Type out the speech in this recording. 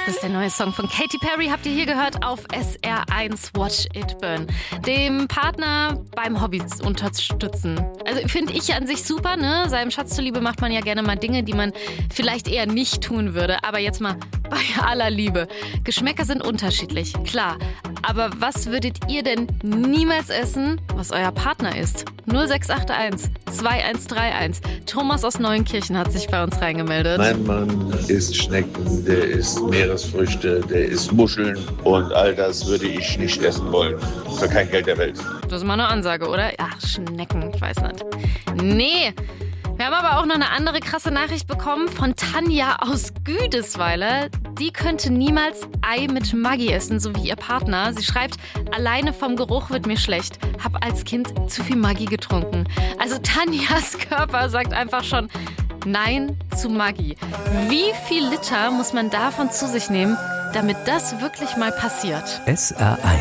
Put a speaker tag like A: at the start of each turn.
A: Das ist der neue Song von Katy Perry, habt ihr hier gehört auf SR1 Watch It Burn. Dem Partner beim Hobby unterstützen. Also finde ich an sich super, ne? Seinem Schatz zuliebe macht man ja gerne mal Dinge, die man vielleicht eher nicht tun würde. Aber jetzt mal bei aller Liebe. Geschmäcker sind unterschiedlich, klar. Aber was würdet ihr denn niemals essen, was euer Partner isst? 0681 2131. Thomas aus Neuenkirchen hat sich bei uns reingemeldet.
B: Mein Mann isst Schnecken, der isst Meeresfrüchte, der isst Muscheln und all das würde ich nicht essen wollen. Für kein Geld der Welt.
A: Das ist mal eine Ansage, oder? Ach, Schnecken, ich weiß nicht. Nee. Wir haben aber auch noch eine andere krasse Nachricht bekommen von Tanja aus Güdesweiler. Die könnte niemals Ei mit Maggi essen, so wie ihr Partner. Sie schreibt, alleine vom Geruch wird mir schlecht. Hab als Kind zu viel Maggi getrunken. Also Tanjas Körper sagt einfach schon Nein zu Maggi. Wie viel Liter muss man davon zu sich nehmen, damit das wirklich mal passiert?
C: SR1